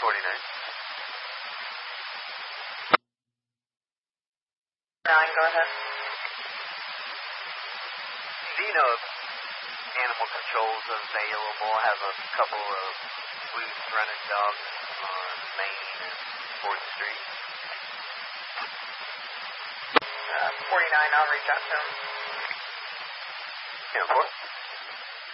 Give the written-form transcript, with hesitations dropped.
9, go ahead. Do you know if Animal Control's available? Has a couple of loose running dogs on Main and 4th Street. 49, I'll reach out to him. Yeah, 4.